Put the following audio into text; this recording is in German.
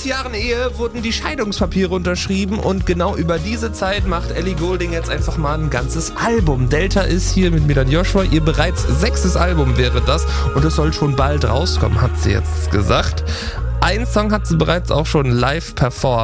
6 Jahren Ehe wurden die Scheidungspapiere unterschrieben und genau über diese Zeit macht Ellie Goulding jetzt einfach mal ein ganzes Album. Delta ist hier mit Milan Joshua, ihr bereits 6. Album wäre das und es soll schon bald rauskommen, hat sie jetzt gesagt. Einen Song hat sie bereits auch schon live performt.